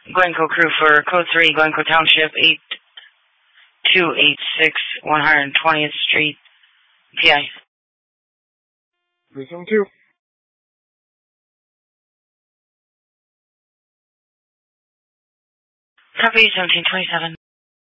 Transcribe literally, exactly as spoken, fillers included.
Glencoe crew for Code three, Glencoe Township, eight two eight six, one hundred twentieth Street, P I. three seven two. Copy, seventeen twenty-seven.